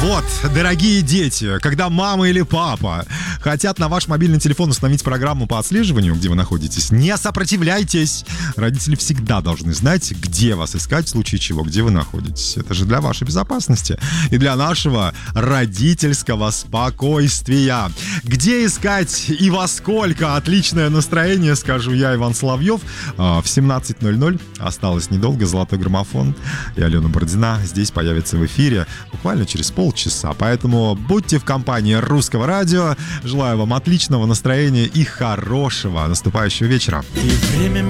Вот, дорогие дети, когда мама или папа хотят на ваш мобильный телефон установить программу по отслеживанию, где вы находитесь, не сопротивляйтесь. Родители всегда должны знать, где вас искать, в случае чего, где вы находитесь. Это же для вашей безопасности и для нашего родительского спокойствия. Где искать и во сколько? Отличное настроение, скажу я, Иван Соловьев. В 17:00 осталось недолго. Золотой граммофон и Алена Бородина здесь появится в эфире буквально через полчаса. Поэтому будьте в компании Русского радио. Желаю вам отличного настроения и хорошего наступающего вечера. И время